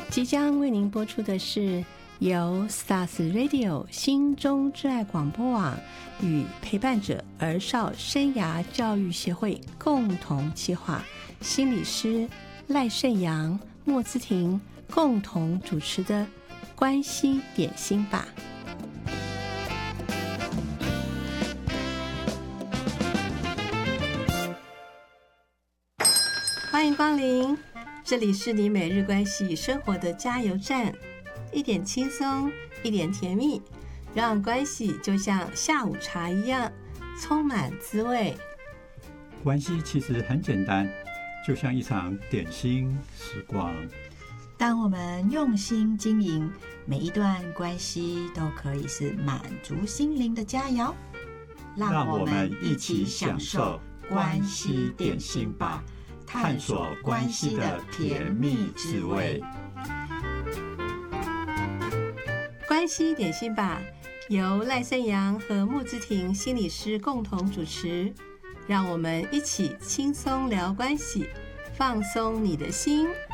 即将为您播出的是由 Stars Radio 心中之爱广播网与陪伴者儿少生涯教育协会共同企划，心理师赖胜阳、莫姿婷共同主持的关系点心吧。欢迎光临，这里是你每日关系生活的加油站，一点轻松，一点甜蜜，让关系就像下午茶一样充满滋味。 关系其实很简单，就像一场点心时光。 当我们用心经营，每一段关系都可以是满足心灵的佳肴。 让我们一起享受关系点心吧，探索关系的甜蜜滋味。 关系点心吧，由赖胜阳和莫姿婷心理师共同主持，让我们一起轻松聊关系，放松你的心，